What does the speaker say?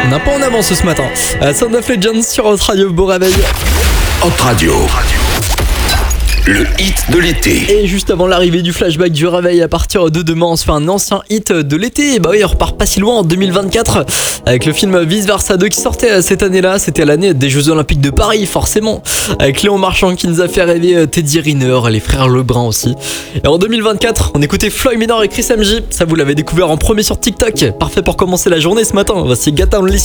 On n'a pas en avance ce matin. Sound of Legends sur Hot Radio, beau réveil. Hot Radio. Le hit de l'été. Et juste avant l'arrivée du flashback du réveil, à partir de demain, on se fait un ancien hit de l'été. Et bah oui, on repart pas si loin en 2024 avec le film Vice Versa 2 qui sortait cette année-là. C'était l'année des Jeux Olympiques de Paris, forcément. Avec Léon Marchand qui nous a fait rêver, Teddy Riner, les frères Lebrun aussi. Et en 2024, on écoutait Floyd Minor et Chris MJ. Ça, vous l'avez découvert en premier sur TikTok. Parfait pour commencer la journée ce matin. Voici Got Only